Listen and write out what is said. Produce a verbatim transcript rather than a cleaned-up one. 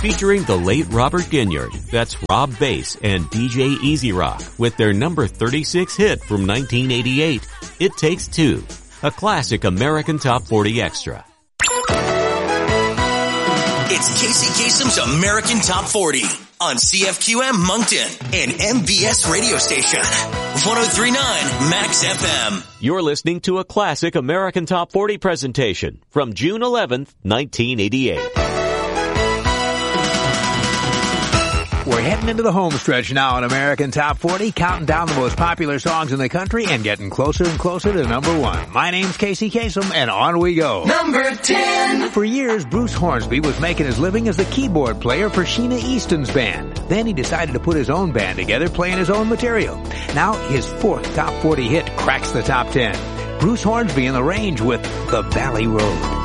Featuring the late Robert Ginyard, that's Rob Bass and D J Easy Rock with their number thirty-six hit from nineteen eighty-eight, It Takes Two, a classic American Top forty extra. It's Casey Kasem's American Top forty on C F Q M Moncton and M B S radio station, one oh three point nine Max F M. You're listening to a classic American Top forty presentation from June eleventh, nineteen eighty-eight. We're heading into the home stretch now on American Top forty, counting down the most popular songs in the country and getting closer and closer to number one. My name's Casey Kasem, and on we go. Number ten. For years, Bruce Hornsby was making his living as the keyboard player for Sheena Easton's band. Then he decided to put his own band together, playing his own material. Now, his fourth Top forty hit cracks the top ten. Bruce Hornsby in the Range with The Valley Road.